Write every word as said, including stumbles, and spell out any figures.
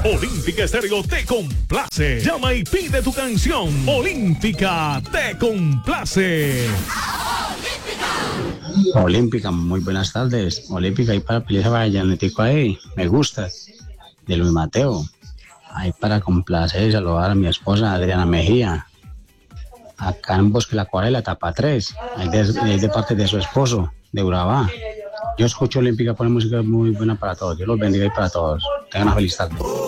Olímpica Estéreo te complace. Llama y pide tu canción. Olímpica te complace. Olímpica, muy buenas tardes. Olímpica, ahí para pedirse para Janetico ahí. Me gusta. De Luis Mateo. Ahí para complacer y saludar a mi esposa Adriana Mejía. Acá en Bosque La Acuarela, etapa tres. Ahí de, ahí de parte de su esposo, de Urabá. Yo escucho Olímpica, pone música muy buena para todos. Dios los bendiga y para todos. Tengan una feliz tarde.